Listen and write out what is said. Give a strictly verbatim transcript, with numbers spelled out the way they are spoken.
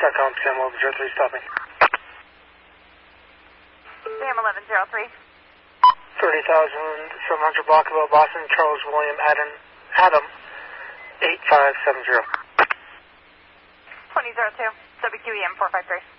SATCOM Sam eleven zero three, stop me. Sam eleven zero three. thirty thousand seven hundred Blockville, Boston, Charles William Adam, Adam, eight five seven zero. twenty zero two, W Q E M four five three.